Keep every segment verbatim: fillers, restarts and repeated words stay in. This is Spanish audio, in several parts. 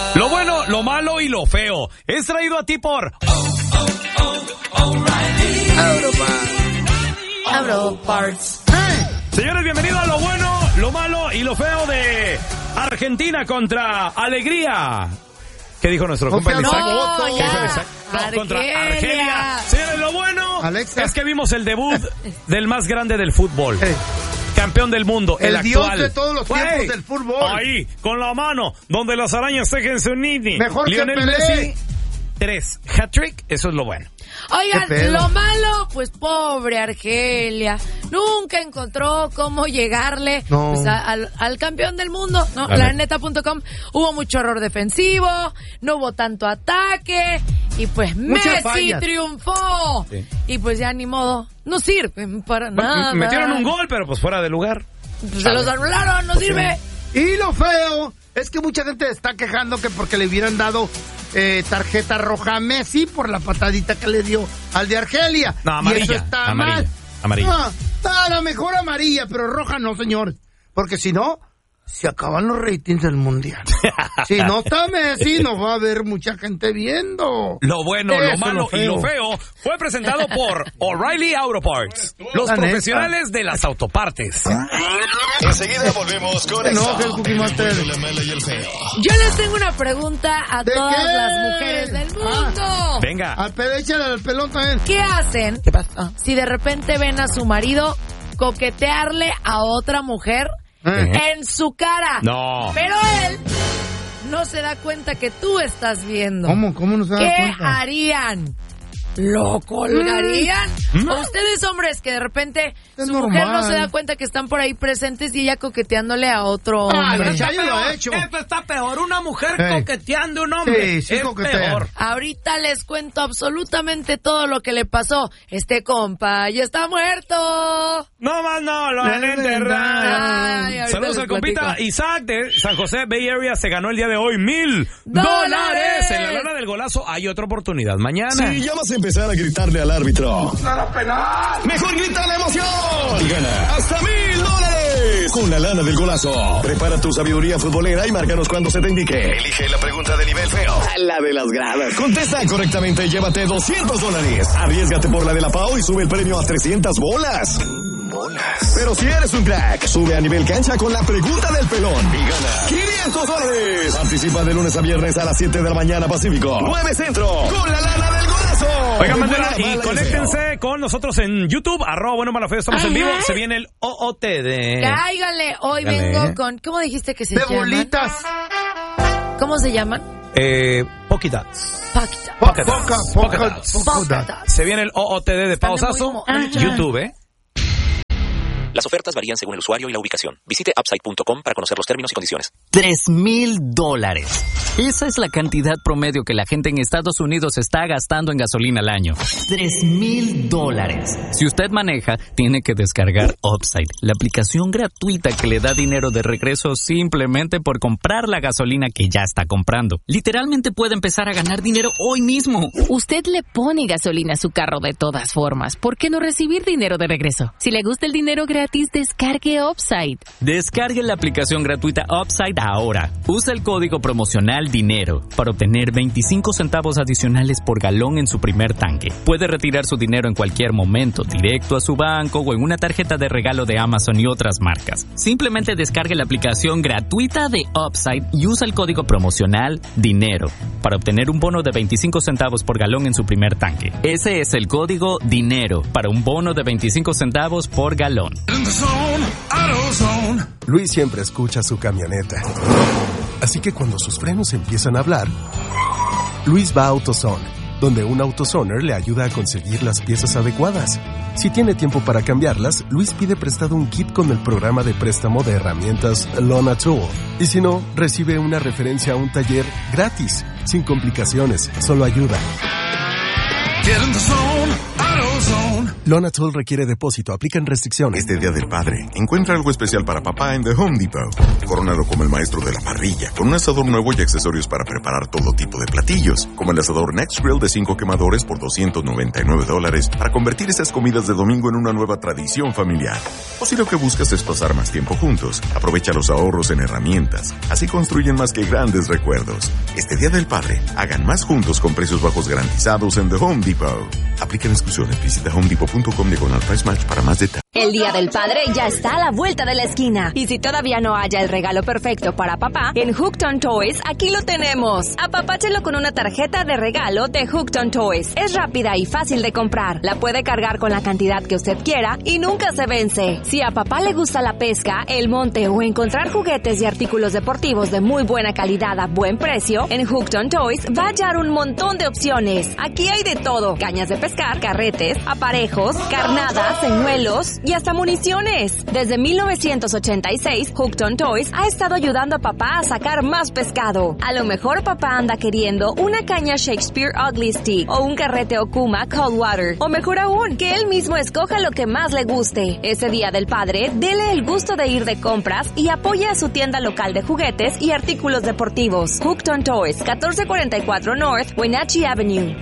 Lo bueno, lo malo y lo feo. Es traído a ti por Auto Parts. Señores, bienvenidos a lo bueno, lo malo y lo feo de Argentina contra Alegría. ¿Qué dijo nuestro compañero Isaac? No, ¿Qué ya. dijo Isaac? No, Argelia. contra Argelia. Señores, lo bueno Alexa. es que vimos el debut del más grande del fútbol. Hey. Campeón del mundo, el, El actual. dios de todos los tiempos Güey, del fútbol. Ahí, con la mano, donde las arañas tejen su nini. Mejor que Lionel Pelé. Messi, tres hat-trick, eso es lo bueno. Oigan, ¿Qué pedo? lo malo, pues pobre Argelia. Nunca encontró cómo llegarle No. pues, a- al, al campeón del mundo. No, La la neta punto com. Hubo mucho error defensivo, no hubo tanto ataque. Y pues Muchas Messi fallas. triunfó. Sí. Y pues ya ni modo. No sirven para nada. Metieron un gol, pero pues fuera de lugar. Pues se los anularon, no sirve. Y lo feo es que mucha gente está quejando que porque le hubieran dado eh, tarjeta roja a Messi por la patadita que le dio al de Argelia. No, amarilla, Y eso está amarilla, mal. amarilla. No, a lo mejor amarilla, pero roja no, señor. Porque si no, se acaban los ratings del mundial. Si no está Messi, no va a haber mucha gente viendo. Lo bueno, Eso lo es malo lo feo. y lo feo fue presentado por O'Reilly Auto Parts, los La neta. profesionales de las autopartes. Enseguida volvemos con No, eso. que el Cookie Monster. La mala y el feo. Yo les tengo una pregunta a ¿De todas qué? las mujeres del mundo. Venga. Al pedo, échale al pelón también. ¿Qué hacen ¿Qué pasa? si de repente ven a su marido coquetearle a otra mujer Eh. en su cara? No. Pero él no se da cuenta que tú estás viendo. ¿Cómo? ¿Cómo no se da ¿Qué cuenta? harían? ¿Lo colgarían? Mm. ¿O ustedes, hombres, que de repente Es su mujer no normal. se da cuenta que están por ahí presentes y ella coqueteándole a otro Ah, hombre? el Chayo lo ha hecho. Esto está peor, una mujer Hey. coqueteando a un hombre. Sí, sí es coquetea. peor. Ahorita les cuento absolutamente todo lo que le pasó. Este compa ya está muerto. No más no, lo han Es enterrado. Ay, ahorita Saludos les al compita platico. Isaac de San José Bay Area. Se ganó el día de hoy mil ¡Dólares! dólares. En la lona del golazo hay otra oportunidad mañana. Si ya vas a empezar a gritarle al árbitro. Mejor grita la emoción. Y gana hasta mil dólares. Con la lana del golazo. Prepara tu sabiduría futbolera y márcanos cuando se te indique. Elige la pregunta de nivel feo. La de las gradas. Contesta correctamente y llévate doscientos dólares. Arriésgate por la de la Pau y sube el premio a trescientas bolas. Bolas. Pero si eres un crack, sube a nivel cancha con la pregunta del pelón y gana quinientos dólares. Participa de lunes a viernes a las siete de la mañana Pacífico. nueve Centro. Con la lana del golazo. Oigan, bandera, Buena, y mala, conéctense con nosotros en YouTube, arroba bueno, mala, feo, estamos en Ajá. vivo. Se viene el O O T de... Cáigale, hoy Dale. vengo con... ¿Cómo dijiste que se De llaman? bolitas. ¿Cómo se llaman? Eh, Poquitas. Paquita. Poca, Poca poca, dots, poca, poca dots. poca Poca dots. dots. Se viene el O O T D de Están Pausazo. muy mo- YouTube, ¿eh? Las ofertas varían según el usuario y la ubicación. Visite upside punto com para conocer los términos y condiciones. Tres mil dólares. Esa es la cantidad promedio que la gente en Estados Unidos está gastando en gasolina al año. Tres mil dólares. Si usted maneja, tiene que descargar Upside, la aplicación gratuita que le da dinero de regreso simplemente por comprar la gasolina que ya está comprando. Literalmente puede empezar a ganar dinero hoy mismo. Usted le pone gasolina a su carro de todas formas. ¿Por qué no recibir dinero de regreso? Si le gusta el dinero gratis, descargue Upside. Descargue la aplicación gratuita Upside ahora. Usa el código promocional DINERO para obtener veinticinco centavos adicionales por galón en su primer tanque. Puede retirar su dinero en cualquier momento, directo a su banco o en una tarjeta de regalo de Amazon y otras marcas. Simplemente descargue la aplicación gratuita de Upside y usa el código promocional DINERO para obtener un bono de veinticinco centavos por galón en su primer tanque. Ese es el código DINERO para un bono de veinticinco centavos por galón. Luis siempre escucha su camioneta. Así que cuando sus frenos empiezan a hablar, Luis va a AutoZone, donde un AutoZoner le ayuda a conseguir las piezas adecuadas. Si tiene tiempo para cambiarlas, Luis pide prestado un kit con el programa de préstamo de herramientas Lona Tool. Y si no, recibe una referencia a un taller gratis, sin complicaciones, solo ayuda. Get in the zone, AutoZone. Lona Tool requiere depósito. Aplican restricciones. Este Día del Padre, encuentra algo especial para papá en The Home Depot. Corónalo como el maestro de la parrilla, con un asador nuevo y accesorios para preparar todo tipo de platillos, como el asador Next Grill de cinco quemadores por doscientos noventa y nueve dólares, para convertir esas comidas de domingo en una nueva tradición familiar. O si lo que buscas es pasar más tiempo juntos, aprovecha los ahorros en herramientas. Así construyen más que grandes recuerdos. Este Día del Padre, hagan más juntos con precios bajos garantizados en The Home Depot. Aplican exclusiones. Visita home depot punto com diagonal price match para más detalles. El Día del Padre ya está a la vuelta de la esquina. Y si todavía no haya el regalo perfecto para papá, en Hooked on Toys aquí lo tenemos. Apapáchelo con una tarjeta de regalo de Hooked on Toys. Es rápida y fácil de comprar. La puede cargar con la cantidad que usted quiera y nunca se vence. Si a papá le gusta la pesca, el monte o encontrar juguetes y artículos deportivos de muy buena calidad a buen precio, en Hooked on Toys va a hallar un montón de opciones. Aquí hay de todo. Cañas de pescar, carretes, aparejos, carnadas, señuelos y hasta municiones. Desde mil novecientos ochenta y seis, Hooked on Toys ha estado ayudando a papá a sacar más pescado. A lo mejor papá anda queriendo una caña Shakespeare Ugly Stick o un carrete Okuma Cold Water. O mejor aún, que él mismo escoja lo que más le guste. Ese Día del Padre, dele el gusto de ir de compras y apoye a su tienda local de juguetes y artículos deportivos. Hooked on Toys, catorce cuarenta y cuatro North, Wenatchee Avenue.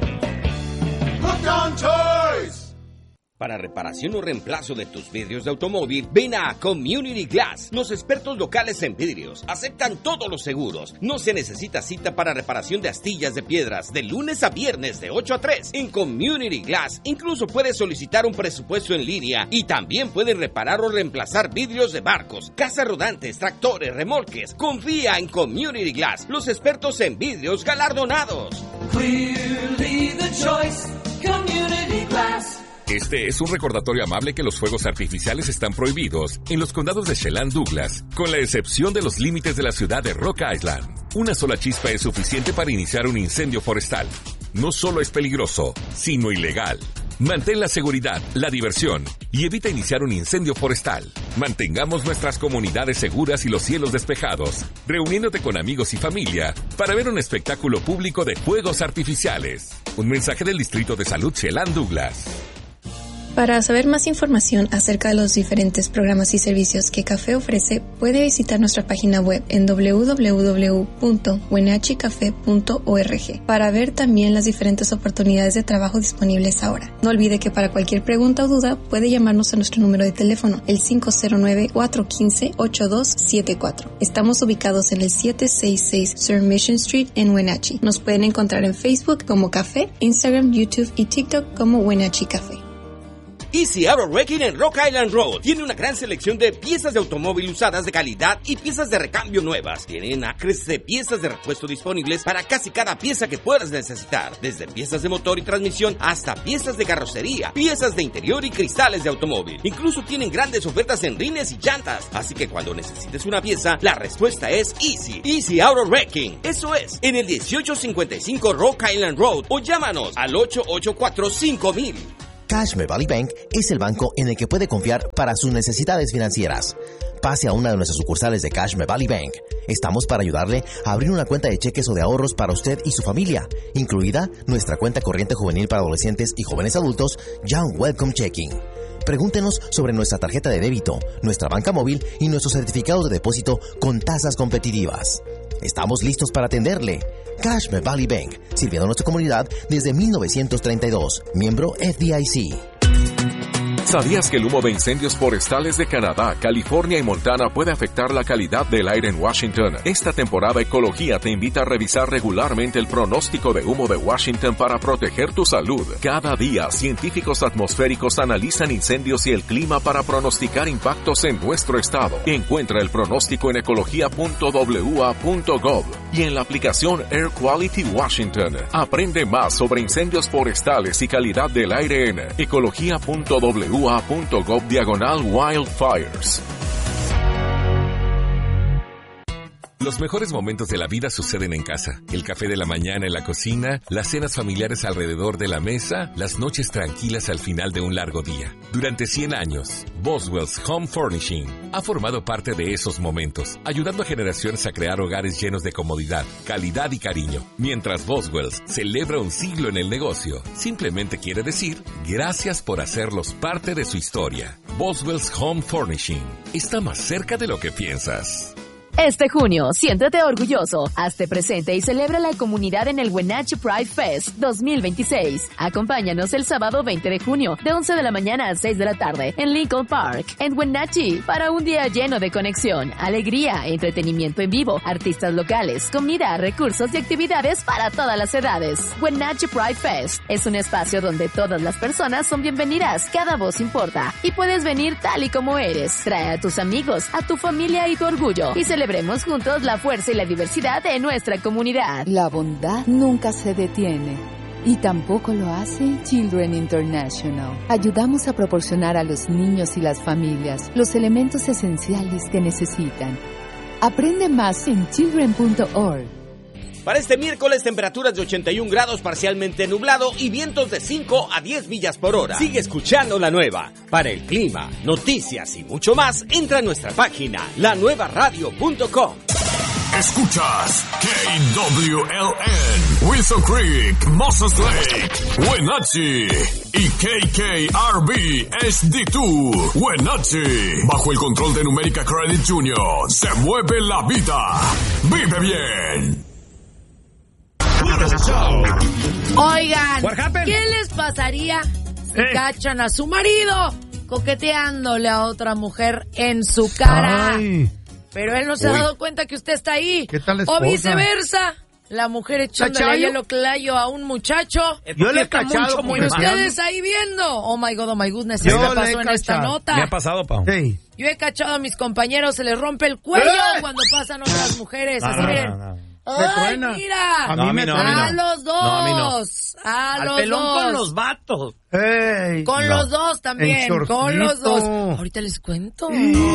Hooked on Toys. Para reparación o reemplazo de tus vidrios de automóvil, ven a Community Glass. Los expertos locales en vidrios aceptan todos los seguros. No se necesita cita para reparación de astillas de piedras de lunes a viernes de ocho a tres. En Community Glass incluso puedes solicitar un presupuesto en línea y también pueden reparar o reemplazar vidrios de barcos, casas rodantes, tractores, remolques. Confía en Community Glass, los expertos en vidrios galardonados. Clearly the choice, Community Glass. Este es un recordatorio amable que los fuegos artificiales están prohibidos en los condados de Chelan Douglas, con la excepción de los límites de la ciudad de Rock Island. Una sola chispa es suficiente para iniciar un incendio forestal. No solo es peligroso, sino ilegal. Mantén la seguridad, la diversión y evita iniciar un incendio forestal. Mantengamos nuestras comunidades seguras y los cielos despejados, reuniéndote con amigos y familia para ver un espectáculo público de fuegos artificiales. Un mensaje del Distrito de Salud Chelan Douglas. Para saber más información acerca de los diferentes programas y servicios que Café ofrece, puede visitar nuestra página web en doble u doble u doble u punto wenatchee café punto org para ver también las diferentes oportunidades de trabajo disponibles ahora. No olvide que para cualquier pregunta o duda puede llamarnos a nuestro número de teléfono, el cinco cero nueve, cuatro uno cinco, ocho dos siete cuatro. Estamos ubicados en el siete sesenta y seis Sur Mission Street en Wenatchee. Nos pueden encontrar en Facebook como Café, Instagram, YouTube y TikTok como Wenatchee Café. Easy Auto Wrecking en Rock Island Road tiene una gran selección de piezas de automóvil usadas de calidad y piezas de recambio nuevas. Tienen acres de piezas de repuesto disponibles para casi cada pieza que puedas necesitar, desde piezas de motor y transmisión hasta piezas de carrocería, piezas de interior y cristales de automóvil. Incluso tienen grandes ofertas en rines y llantas, así que cuando necesites una pieza, la respuesta es Easy. Easy Auto Wrecking. Eso es, en el dieciocho cincuenta y cinco Rock Island Road o llámanos al ocho ocho cuatro cinco mil. Cashme Valley Bank es el banco en el que puede confiar para sus necesidades financieras. Pase a una de nuestras sucursales de Cashme Valley Bank. Estamos para ayudarle a abrir una cuenta de cheques o de ahorros para usted y su familia, incluida nuestra cuenta corriente juvenil para adolescentes y jóvenes adultos, Young Welcome Checking. Pregúntenos sobre nuestra tarjeta de débito, nuestra banca móvil y nuestros certificados de depósito con tasas competitivas. Estamos listos para atenderle. Cashme Valley Bank, sirviendo a nuestra comunidad desde mil novecientos treinta y dos, miembro F D I C. ¿Sabías que el humo de incendios forestales de Canadá, California y Montana puede afectar la calidad del aire en Washington? Esta temporada Ecología te invita a revisar regularmente el pronóstico de humo de Washington para proteger tu salud. Cada día, científicos atmosféricos analizan incendios y el clima para pronosticar impactos en nuestro estado. Encuentra el pronóstico en ecología punto w a punto gov y en la aplicación Air Quality Washington. Aprende más sobre incendios forestales y calidad del aire en ecología punto w a punto gov diagonal wildfires. Los mejores momentos de la vida suceden en casa. El café de la mañana en la cocina, las cenas familiares alrededor de la mesa, las noches tranquilas al final de un largo día. Durante cien años, Boswell's Home Furnishing ha formado parte de esos momentos, ayudando a generaciones a crear hogares llenos de comodidad, calidad y cariño. Mientras Boswell's celebra un siglo en el negocio, simplemente quiere decir gracias por hacerlos parte de su historia. Boswell's Home Furnishing está más cerca de lo que piensas. Este junio, siéntete orgulloso, hazte presente y celebra la comunidad en el Wenatchee Pride Fest dos mil veintiséis. Acompáñanos el sábado veinte de junio, de once de la mañana a seis de la tarde, en Lincoln Park, en Wenatchee, para un día lleno de conexión, alegría, entretenimiento en vivo, artistas locales, comida, recursos y actividades para todas las edades. Wenatchee Pride Fest es un espacio donde todas las personas son bienvenidas, cada voz importa, y puedes venir tal y como eres. Trae a tus amigos, a tu familia y tu orgullo, y celebremos juntos la fuerza y la diversidad de nuestra comunidad. La bondad nunca se detiene. Y tampoco lo hace Children International. Ayudamos a proporcionar a los niños y las familias los elementos esenciales que necesitan. Aprende más en children punto org. Para este miércoles, temperaturas de ochenta y un grados, parcialmente nublado y vientos de cinco a diez millas por hora. Sigue escuchando La Nueva. Para el clima, noticias y mucho más, entra a nuestra página, la nueva radio punto com. Escuchas K W L N, Wilson Creek, Moses Lake, Wenatchee y K K R B H D dos, Wenatchee. Bajo el control de Numérica Credit Junior, se mueve la vida. Vive bien. Oigan, ¿qué les pasaría si Eh. cachan a su marido coqueteándole a otra mujer en su cara? Ay. Pero él no se Uy. ha dado cuenta que usted está ahí. ¿Qué tal la O esposa? viceversa. La mujer echándole ¿Cachayo? hielo clayo a un muchacho. Yo le he cachado Y coqueteando. ustedes ahí viendo. Oh my God, oh my goodness. Yo Esto le he pasó en esta cachado. nota. ¿Me ha pasado, Pau? Sí. Yo he cachado a mis compañeros, se les rompe el cuello ¡Eh! cuando pasan otras mujeres. No, así no, miren. no, no. Me ¡Ay, truena. mira! A No, mí a mí me no, a mí truena. A los dos. No, a mí no. A Al los pelón dos. con los vatos. Ey. Con No. los dos también. En Con los dos. shortcito. Ahorita les cuento.